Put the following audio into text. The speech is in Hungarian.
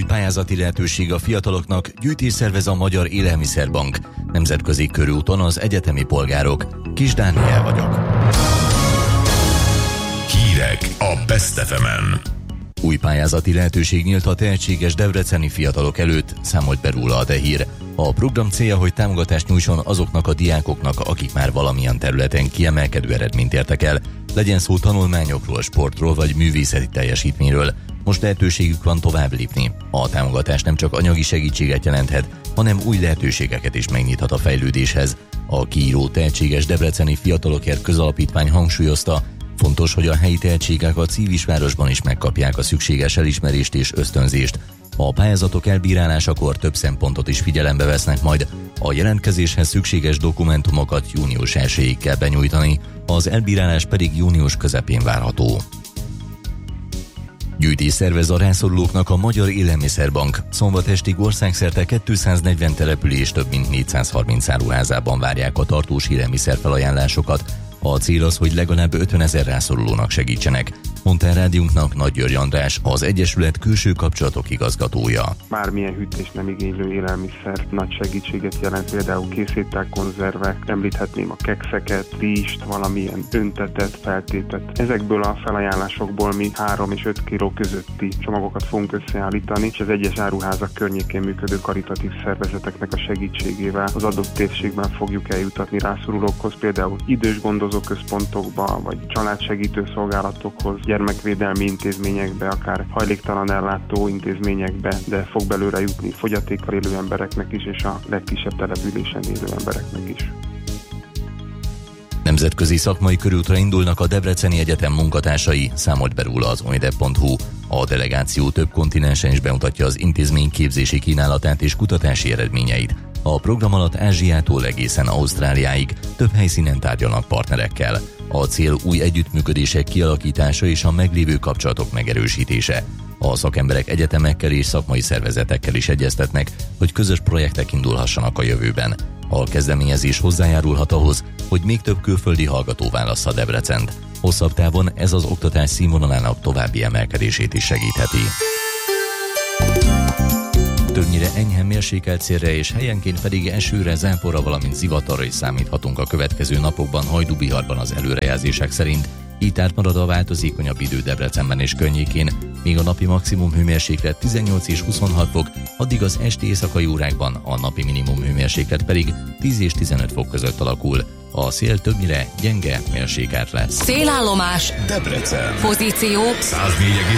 pályázati lehetőség a fiataloknak, gyűjtés szervez a Magyar Élelmiszerbank. Nemzetközi körúton az egyetemi polgárok. Kis Dániel vagyok. Hírek a Best FM-en. Új pályázati lehetőség nyílt a tehetséges debreceni fiatalok előtt, számolt be róla a Dehír. A program célja, hogy támogatást nyújtson azoknak a diákoknak, akik már valamilyen területen kiemelkedő eredményt értek el, legyen szó tanulmányokról, sportról vagy művészeti teljesítményről. Most lehetőségük van tovább lépni. A támogatás nem csak anyagi segítséget jelenthet, hanem új lehetőségeket is megnyithat a fejlődéshez. A kiíró Tehetséges Debreceni Fiatalokért Közalapítvány hangsúlyozta, fontos, hogy a helyi tehetségek a Civisvárosban is megkapják a szükséges elismerést és ösztönzést. A pályázatok elbírálásakor több szempontot is figyelembe vesznek majd. A jelentkezéshez szükséges dokumentumokat június 1-ig kell benyújtani, az elbírálás pedig június közepén várható. Gyűjtés szervez a rászorulóknak a Magyar Élelmiszerbank. Szombat estig országszerte 240 település több mint 430 áruházában várják a tartós élelmiszerfelajánlásokat. A cél az, hogy legalább 50 000 rászorulónak segítsenek, mondta rádiónknak Nagy György András, az Egyesület külső kapcsolatok igazgatója. Bármilyen hűtés nem igénylő élelmiszer nagy segítséget jelent, például készételkonzervek, említhetném a kekszeket, rizst, valamilyen öntetet, feltétet. Ezekből a felajánlásokból mi 3 és 5 kg közötti csomagokat fogunk összeállítani, és az egyes áruházak környékén működő karitatív szervezeteknek a segítségével az adott térségben fogjuk eljutatni rászorulókhoz, például idős gondozóközpontokba, vagy családsegítő szolgálatokhoz, gyermekvédelmi intézményekbe, akár hajléktalan ellátó intézményekbe, de fog belőle jutni fogyatékkal élő embereknek is, és a legkisebb településen élő embereknek is. Nemzetközi szakmai körútra indulnak a Debreceni Egyetem munkatársai, számolt be róla az onidep.hu. A delegáció több kontinensen is bemutatja az intézmény képzési kínálatát és kutatási eredményeit. A program alatt Ázsiától egészen Ausztráliáig több helyszínen tárgyalnak partnerekkel. A cél új együttműködések kialakítása és a meglévő kapcsolatok megerősítése. A szakemberek egyetemekkel és szakmai szervezetekkel is egyeztetnek, hogy közös projektek indulhassanak a jövőben. A kezdeményezés hozzájárulhat ahhoz, hogy még több külföldi hallgató válassza Debrecent. Hosszabb távon ez az oktatás színvonalának további emelkedését is segítheti. Többnyire enyhe mérsékelt szélre és helyenként pedig esőre, záporra, valamint zivatarra is számíthatunk a következő napokban Hajdú-Biharban az előrejelzések szerint. Itt átmarad a változékonyabb idő Debrecenben és környékén, míg a napi maximum hőmérséklet 18 és 26 fok, addig az esti éjszakai órákban a napi minimum hőmérséklet pedig 10 és 15 fok között alakul. A szél többnyire gyenge, mérsékelt lesz. Szélállomás Debrecen. Pozíció 104,8